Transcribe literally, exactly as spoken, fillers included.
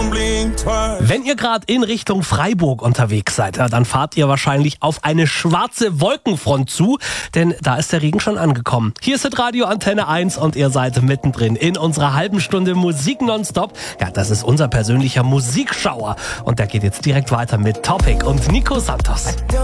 Wenn ihr gerade in Richtung Freiburg unterwegs seid, ja, dann fahrt ihr wahrscheinlich auf eine schwarze Wolkenfront zu, denn da ist der Regen schon angekommen. Hier ist Radio Antenne eins und ihr seid mittendrin in unserer halben Stunde Musik nonstop. Ja, das ist unser persönlicher Musikschauer und der geht jetzt direkt weiter mit Topic und Nico Santos.